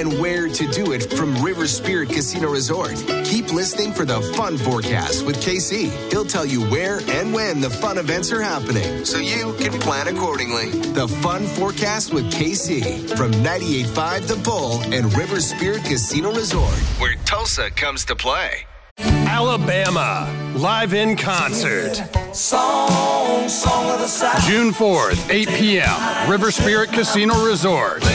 and where to do it from River Spirit Casino Resort. Keep listening for the Fun Forecast with KC. He'll tell you where and when the fun events are happening, so you can plan accordingly. The Fun Forecast with KC from 98.5 The Bull and River Spirit Casino Resort, where Tulsa comes to play. Alabama, live in concert. June 4th, 8 p.m., River Spirit Casino Resort.